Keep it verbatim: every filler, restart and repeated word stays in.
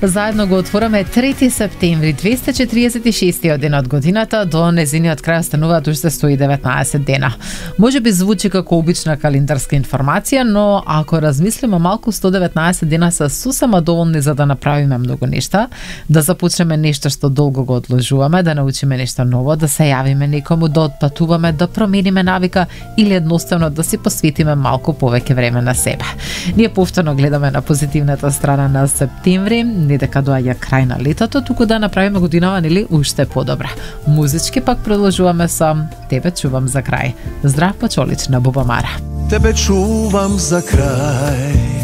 Заедно го отвораме трети септември, двесте четириесет и шести ден од годината, до незиниот крај остануваат уште сто и деветнаесет дена. Може би звучи како обична календарска информација, но ако размислиме малку, сто и деветнаесет дена се сосема доволни за да направиме многу нешта, да започнеме нешто што долго го одложуваме, да научиме нешто ново, да се јавиме некому, да отпатуваме, да промениме навика или едноставно да си посветиме малку повеќе време на себе. Ние повторно гледаме на позитивната страна на септември, не дека доаѓа крај на летото, туку да направиме годинава нели уште подобра. Музички пак продолжуваме со Тебе чувам за крај. Здрав почолич на Буба Мара. Тебе чувам за крај.